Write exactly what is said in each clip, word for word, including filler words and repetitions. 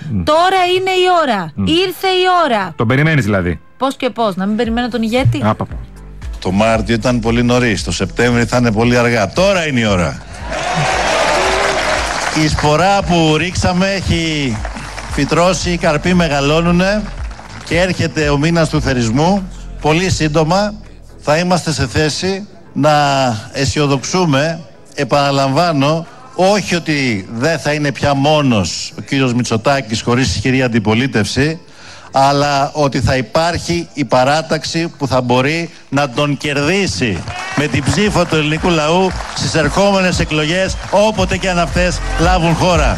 Mm. Τώρα είναι η ώρα. Mm. Ήρθε η ώρα. Τον περιμένεις δηλαδή? Πώς και πώς, να μην περιμένω τον ηγέτη. Άπαπα. Το Μάρτιο ήταν πολύ νωρίς. Το Σεπτέμβρη θα είναι πολύ αργά. Τώρα είναι η ώρα. Η σπορά που ρίξαμε έχει φυτρώσει, οι καρποί μεγαλώνουνε και έρχεται ο μήνας του θερισμού. Πολύ σύντομα θα είμαστε σε θέση να αισιοδοξούμε, επαναλαμβάνω, όχι ότι δεν θα είναι πια μόνος ο κύριος Μητσοτάκης χωρίς ισχυρή αντιπολίτευση, αλλά ότι θα υπάρχει η παράταξη που θα μπορεί να τον κερδίσει με την ψήφο του ελληνικού λαού στις ερχόμενες εκλογές, όποτε και αν αυτές λάβουν χώρα.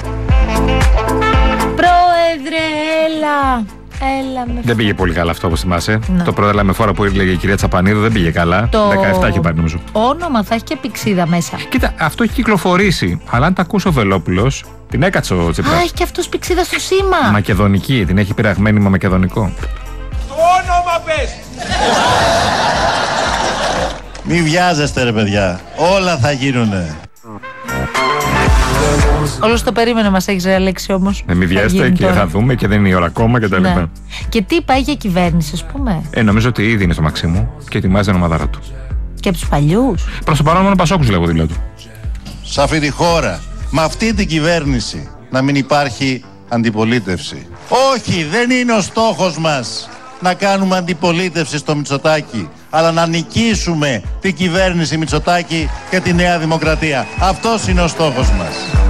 Πρόεδρε, έλα. Έλα με... Δεν πήγε πολύ καλά αυτό, όπως θυμάσαι. Να. Το πρώτο με φόρα που έλεγε η κυρία Τσαπανίδου δεν πήγε καλά. Το... δεκαεπτά είχε πάρει νομίζω. Όνομα θα έχει και πηξίδα μέσα. Κοίτα, αυτό έχει κυκλοφορήσει. Αλλά αν τα ακούσει ο Βελόπουλος, την έκατσε ο Τσίπρας. Α, έχει και αυτός πηξίδα στο σήμα. Μακεδονική, την έχει πειραγμένη με μακεδονικό. Το όνομα πες! Μη βιάζεστε ρε παιδιά, όλα θα γίνουνε. Όλο το περίμενε μας έχεις Αλέξη όμως. Ε, μη βιάζεστε και τώρα θα δούμε και δεν είναι η ώρα ακόμα και τα λοιπά. Ναι. Και τι πάει για κυβέρνηση, ας πούμε? Ε, νομίζω ότι ήδη είναι στο Μαξίμου και ετοιμάζει την ομαδάρα του. Και από τους παλιούς. Προς το παρόν μόνο Πασόκους λέγω δηλαδή του. Σε αυτή τη χώρα, με αυτή την κυβέρνηση, να μην υπάρχει αντιπολίτευση. Όχι, δεν είναι ο στόχος μας να κάνουμε αντιπολίτευση στο Μητσοτάκη, αλλά να νικήσουμε την κυβέρνηση Μητσοτάκη και τη Νέα Δημοκρατία. Αυτός είναι ο στόχος μας.